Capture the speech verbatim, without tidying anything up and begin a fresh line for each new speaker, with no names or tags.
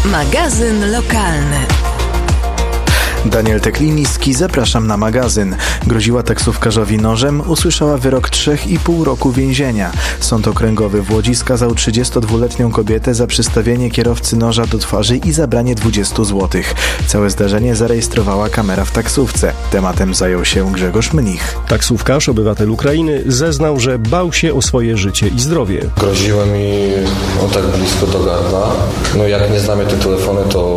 Magazyn lokalny.
Daniel Tekliniski, zapraszam na magazyn. Groziła taksówkarzowi nożem, usłyszała wyrok trzech i pół roku więzienia. Sąd okręgowy w Łodzi skazał trzydziestodwuletnią kobietę za przystawienie kierowcy noża do twarzy i zabranie dwudziestu złotych. Całe zdarzenie zarejestrowała kamera w taksówce. Tematem zajął się Grzegorz Mnich.
Taksówkarz, obywatel Ukrainy, zeznał, że bał się o swoje życie i zdrowie.
Groziły mi o tak blisko do gardła. No jak nie znamy te telefony, to